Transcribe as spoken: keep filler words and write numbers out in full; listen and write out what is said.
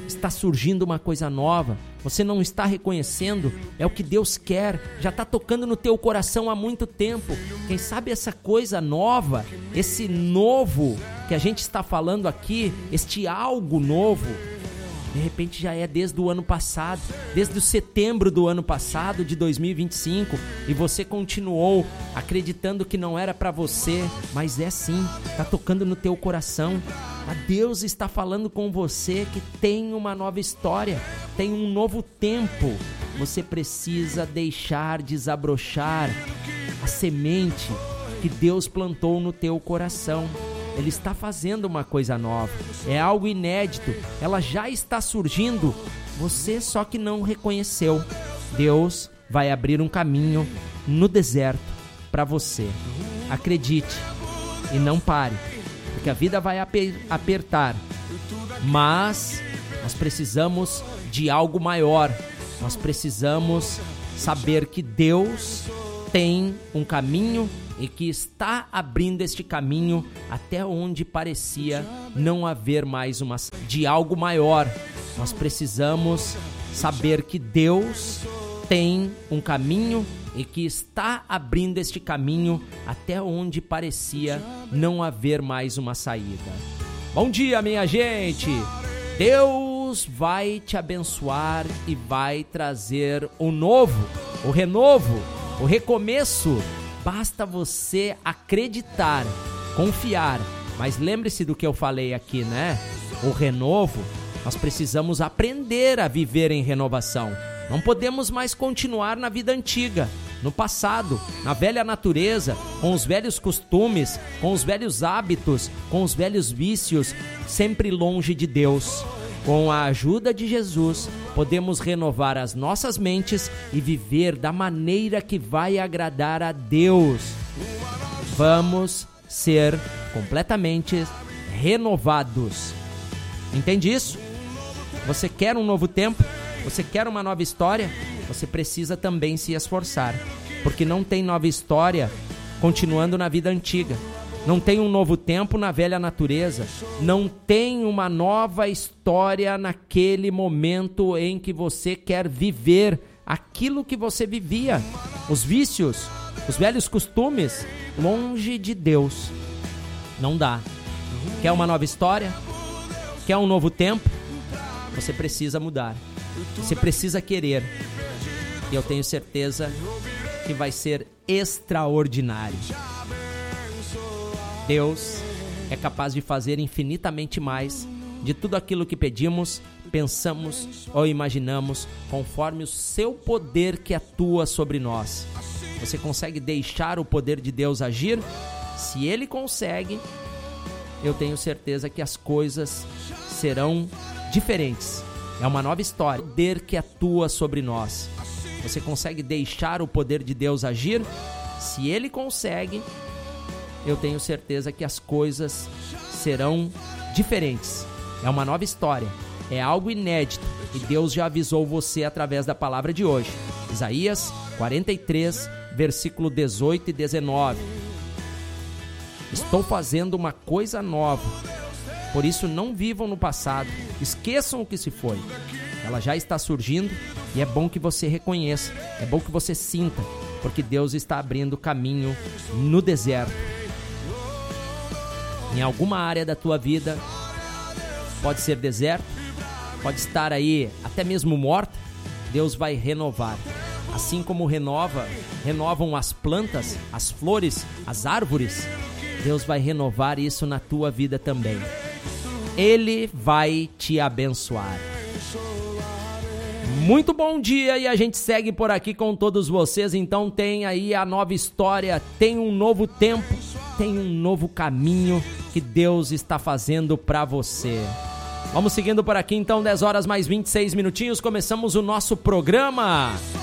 está surgindo uma coisa nova. Você não está reconhecendo, é o que Deus quer, já está tocando no teu coração há muito tempo. Quem sabe essa coisa nova, esse novo que a gente está falando aqui, este algo novo, de repente já é desde o ano passado, desde o setembro do ano passado, de dois mil e vinte e cinco, e você continuou acreditando que não era para você, mas é sim, está tocando no teu coração. A Deus está falando com você que tem uma nova história, tem um novo tempo. Você precisa deixar desabrochar a semente que Deus plantou no teu coração. Ele está fazendo uma coisa nova, é algo inédito, ela já está surgindo, você só que não reconheceu. Deus vai abrir um caminho no deserto para você. Acredite e não pare, porque a vida vai apertar, mas nós precisamos de algo maior. Nós precisamos saber que Deus tem um caminho e que está abrindo este caminho até onde parecia não haver mais uma de algo maior. Nós precisamos saber que Deus tem um caminho e que está abrindo este caminho até onde parecia não haver mais uma saída. Bom dia, minha gente! Deus vai te abençoar e vai trazer o novo, o renovo, o recomeço. Basta você acreditar, confiar. Mas lembre-se do que eu falei aqui, né? O renovo, nós precisamos aprender a viver em renovação. Não podemos mais continuar na vida antiga, no passado, na velha natureza, com os velhos costumes, com os velhos hábitos, com os velhos vícios, sempre longe de Deus. Com a ajuda de Jesus, podemos renovar as nossas mentes e viver da maneira que vai agradar a Deus. Vamos ser completamente renovados. Entende isso? Você quer um novo tempo? Você quer uma nova história? Você precisa também se esforçar, porque não tem nova história continuando na vida antiga. Não tem um novo tempo na velha natureza. Não tem uma nova história naquele momento em que você quer viver aquilo que você vivia. Os vícios, os velhos costumes, longe de Deus. Não dá. Quer uma nova história? Quer um novo tempo? Você precisa mudar. Você precisa querer. E eu tenho certeza que vai ser extraordinário. Deus é capaz de fazer infinitamente mais de tudo aquilo que pedimos, pensamos ou imaginamos, conforme o seu poder que atua sobre nós. Você consegue deixar o poder de Deus agir? Se Ele consegue, eu tenho certeza que as coisas serão diferentes. É uma nova história. O poder que atua sobre nós. Você consegue deixar o poder de Deus agir? Se Ele consegue, eu tenho certeza que as coisas serão diferentes. É uma nova história, é algo inédito e Deus já avisou você através da palavra de hoje. Isaías quarenta e três, versículo dezoito e dezenove. Estou fazendo uma coisa nova, por isso não vivam no passado, esqueçam o que se foi. Ela já está surgindo e é bom que você reconheça, é bom que você sinta, porque Deus está abrindo caminho no deserto. Em alguma área da tua vida, pode ser deserto, pode estar aí até mesmo morta, Deus vai renovar. Assim como renova, renovam as plantas, as flores, as árvores, Deus vai renovar isso na tua vida também. Ele vai te abençoar. Muito bom dia e a gente segue por aqui com todos vocês. Então tem aí a nova história, tem um novo tempo, tem um novo caminho que Deus está fazendo para você. Vamos seguindo por aqui então, dez horas mais vinte e seis minutinhos, começamos o nosso programa.